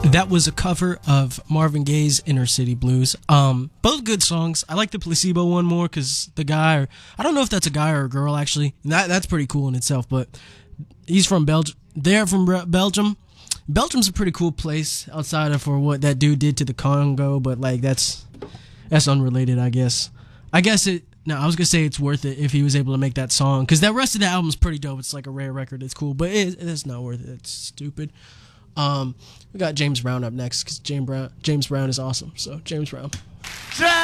That was a cover of Marvin Gaye's Inner City Blues. Both good songs. I like the Placebo one more because the guy, or I don't know if that's a guy or a girl actually. That's pretty cool in itself. But he's from Belgium. They're from Belgium. Belgium's a pretty cool place outside of for what that dude did to the Congo. But like that's unrelated, I guess. No, I was gonna say it's worth it if he was able to make that song because that rest of the album's pretty dope. It's like a rare record. It's cool, but it's not worth it. It's stupid. We got James Brown up next because James Brown is awesome. So James Brown.